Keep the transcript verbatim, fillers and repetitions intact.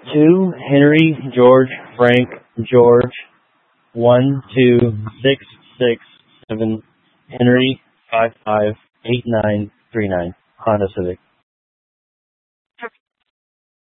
Two Henry George Frank George one two six six seven Henry five five eight nine three nine Honda Civic.